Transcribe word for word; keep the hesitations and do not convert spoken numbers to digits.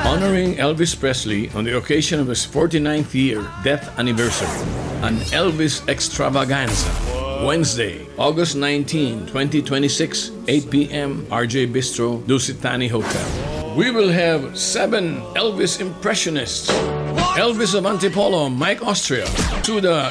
Honoring Elvis Presley on the occasion of his forty-ninth year death anniversary. An Elvis Extravaganza. Wednesday, August nineteenth, twenty twenty-six, eight p.m., R J Bistro, Dusitani Hotel. We will have seven Elvis impressionists. Elvis of Antipolo, Mike Austria, to the